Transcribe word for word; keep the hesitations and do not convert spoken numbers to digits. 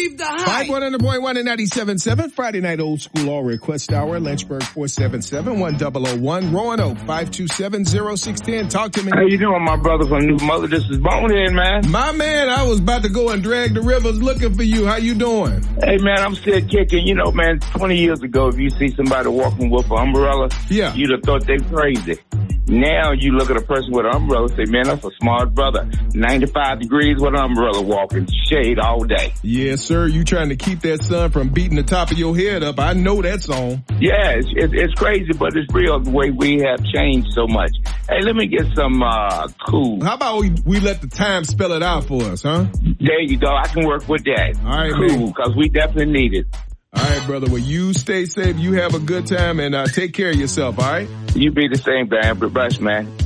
leave the house. five one hundred point one and ninety-seven point seven. Friday night old school all request hour. Lynchburg four seven seven, one zero zero one. Roanoke five two seven, zero six one zero. Talk to me. How you doing, my brother from New Mother? This is Bonehead, man. My man, I was about to go and drag the rivers looking for you. How you doing? Hey, man, I'm still kicking. You know, man, twenty years ago, if you see somebody walking with an umbrella, yeah, you'd have thought they crazy. Now you look at a person with an umbrella and say, man, that's a smart brother. ninety-five degrees with an umbrella walking, shade all day. Yes, sir. You trying to keep that sun from beating the top of your head up. I know that song. Yeah, it's, it's, it's crazy, but it's real the way we have changed so much. Hey, let me get some uh cool. How about we, we let the time spell it out for us, huh? There you go. I can work with that. All right, cool, because we definitely need it. All right, brother. Well, you stay safe. You have a good time and uh, take care of yourself, all right? You be the same, man. But man.